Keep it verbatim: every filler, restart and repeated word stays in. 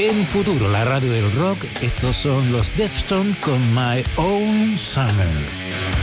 En Futuro, la radio del rock, estos son los Deftones con My Own Summer.